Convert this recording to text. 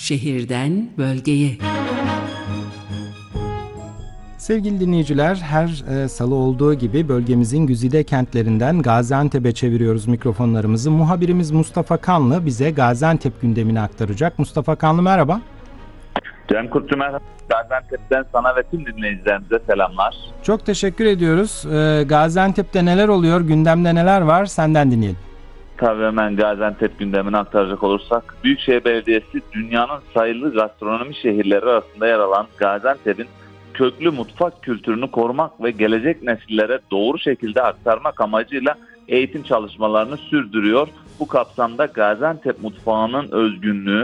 Şehirden bölgeye. Sevgili dinleyiciler, her salı olduğu gibi bölgemizin güzide kentlerinden Gaziantep'e çeviriyoruz mikrofonlarımızı. Muhabirimiz Mustafa Kanlı bize Gaziantep gündemini aktaracak. Mustafa Kanlı, merhaba. Cem Kurtçu merhaba. Gaziantep'ten sana ve tüm dinleyicilerimize selamlar. Çok teşekkür ediyoruz. Gaziantep'te neler oluyor, gündemde neler var, senden dinleyelim. Tabii hemen Gaziantep gündemini aktaracak olursak, Büyükşehir Belediyesi dünyanın sayılı gastronomi şehirleri arasında yer alan Gaziantep'in köklü mutfak kültürünü korumak ve gelecek nesillere doğru şekilde aktarmak amacıyla eğitim çalışmalarını sürdürüyor. Bu kapsamda Gaziantep mutfağının özgünlüğü,